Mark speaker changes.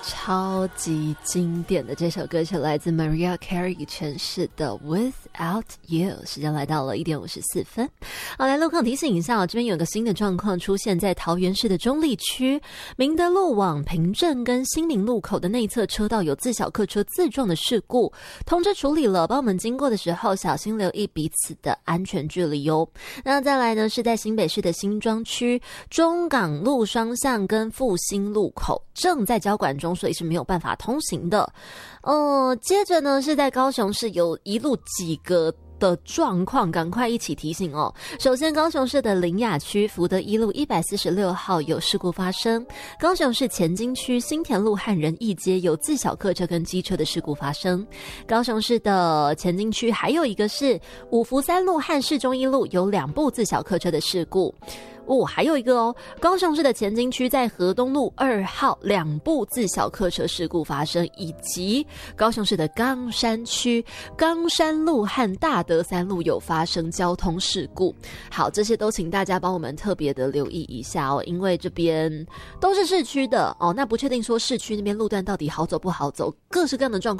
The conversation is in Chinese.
Speaker 1: 超级经典的这首歌曲来自 Mariah Carey 诠释的 Without You。 时间来到了1点54分。好，来路况提醒一下，这边有个新的状况出现在桃园市的中坜区明德路往平镇跟新民路口的内侧车道有自小客车自撞的事故，通知处理了，帮我们经过的时候小心留意彼此的安全距离哦。那再来呢，是在新北市的新庄区中港路双向跟复兴路口正在交管中，所以是没有办法通行的。接着呢是在高雄市有一路几个的状况，赶快一起提醒哦。首先，高雄市的苓雅区福德一路146号有事故发生，高雄市前金区新田路和仁义街有自小客车跟机车的事故发生，高雄市的前金区还有一个是五福三路和市中一路有2部自小客车的事故。还有一个高雄市的前金区在河东路2号2部自小客车事故发生，以及高雄市的冈山区冈山路和大德三路有发生交通事故。好，这些都请大家帮我们特别的留意一下哦，因为这边都是市区的那不确定说市区那边路段到底好走不好走，各式各样的状况